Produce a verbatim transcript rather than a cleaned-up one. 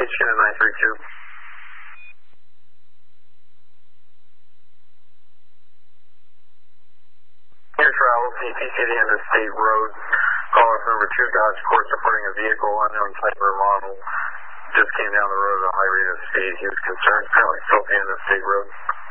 H N nine three two. Air travel, P P C D under State Road. Caller number two, Dodge Court supporting a vehicle, unknown type or model. Just came down the road at a high rate of speed. He was concerned, apparently still at the end of State Road.